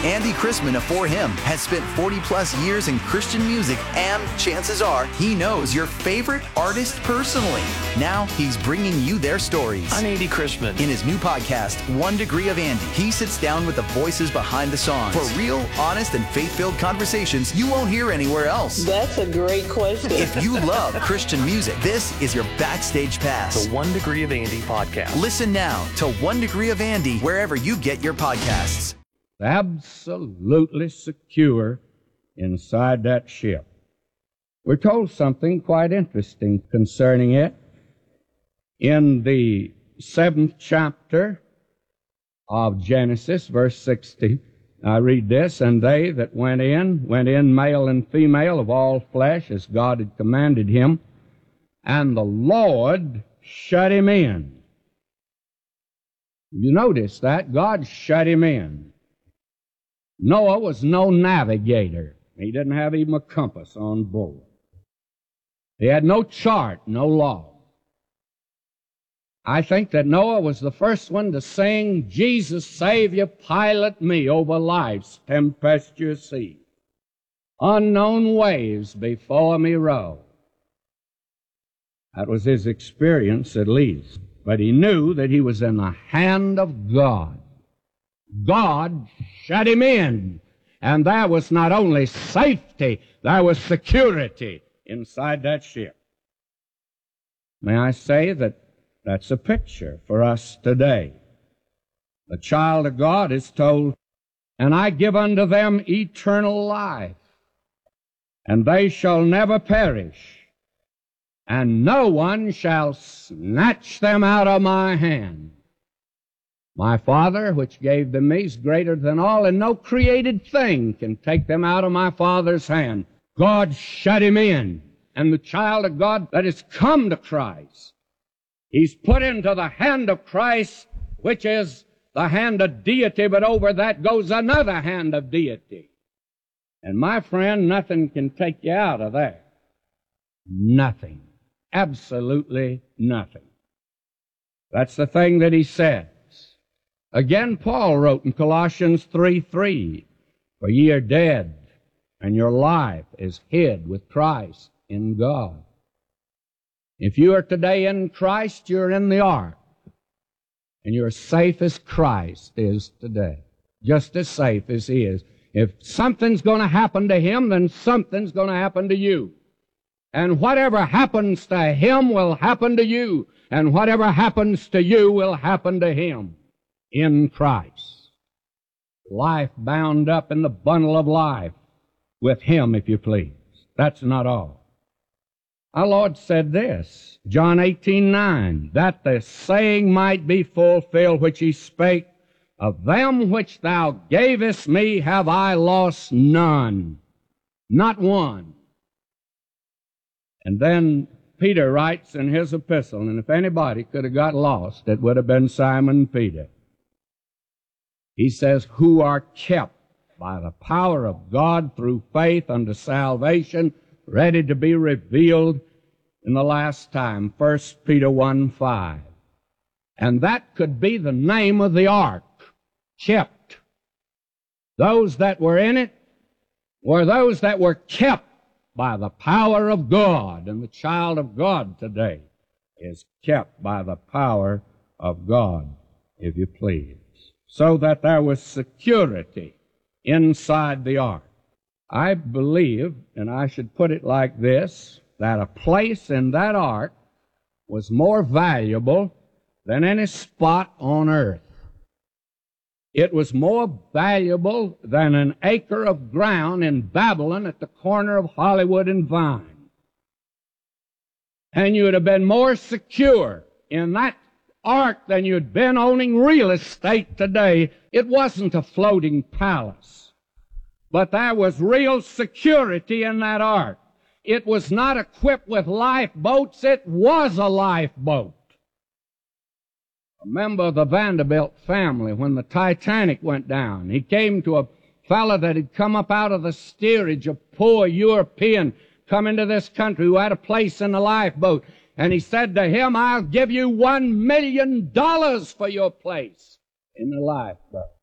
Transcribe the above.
Andy Chrisman of For Him has spent 40-plus years in Christian music, and chances are he knows your favorite artist personally. Now he's bringing you their stories. I'm Andy Chrisman. In his new podcast, 1 Degree of Andy, he sits down with the voices behind the songs for real, honest, and faith-filled conversations you won't hear anywhere else. That's a great question. If you love Christian music, this is your backstage pass. The 1 Degree of Andy podcast. Listen now to 1 Degree of Andy wherever you get your podcasts. Absolutely secure inside that ship. We're told something quite interesting concerning it. In the 7th chapter of Genesis, verse 60, I read this, "And they that went in male and female of all flesh, as God had commanded him, and the Lord shut him in." You notice that? God shut him in. Noah was no navigator. He didn't have even a compass on board. He had no chart, no law. I think that Noah was the first one to sing, "Jesus, Savior, pilot me over life's tempestuous sea. Unknown waves before me roll." That was his experience, at least. But he knew that he was in the hand of God. God shut him in, and there was not only safety, there was security inside that ship. May I say that that's a picture for us today. The child of God is told, "And I give unto them eternal life, and they shall never perish, and no one shall snatch them out of my hand. My Father, which gave them me, is greater than all, and no created thing can take them out of my Father's hand." God shut him in. And the child of God that has come to Christ, he's put into the hand of Christ, which is the hand of deity, but over that goes another hand of deity. And my friend, nothing can take you out of there. Nothing. Absolutely nothing. That's the thing that he said. Again, Paul wrote in Colossians 3:3, "For ye are dead, and your life is hid with Christ in God." If you are today in Christ, you're in the ark, and you're as safe as Christ is today, just as safe as he is. If something's going to happen to him, then something's going to happen to you. And whatever happens to him will happen to you, and whatever happens to you will happen to him. In Christ. Life bound up in the bundle of life with him, if you please. That's not all. Our Lord said this, John 18:9, "That the saying might be fulfilled which he spake, of them which thou gavest me have I lost none." Not one. And then Peter writes in his epistle, and if anybody could have got lost, it would have been Simon Peter. He says, "Who are kept by the power of God through faith unto salvation, ready to be revealed in the last time." 1 Peter 1:5. And that could be the name of the ark, kept. Those that were in it were those that were kept by the power of God. And the child of God today is kept by the power of God, if you please. So that there was security inside the ark. I believe, and I should put it like this, that a place in that ark was more valuable than any spot on earth. It was more valuable than an acre of ground in Babylon at the corner of Hollywood and Vine. And you would have been more secure in that ark than you'd been owning real estate today. It wasn't a floating palace, but there was real security in that ark. It was not equipped with lifeboats, it was a lifeboat. A member of the Vanderbilt family, when the Titanic went down, he came to a fellow that had come up out of the steerage, a poor European come into this country who had a place in the lifeboat. And he said to him, "I'll give you $1 million for your place in the lifeboat."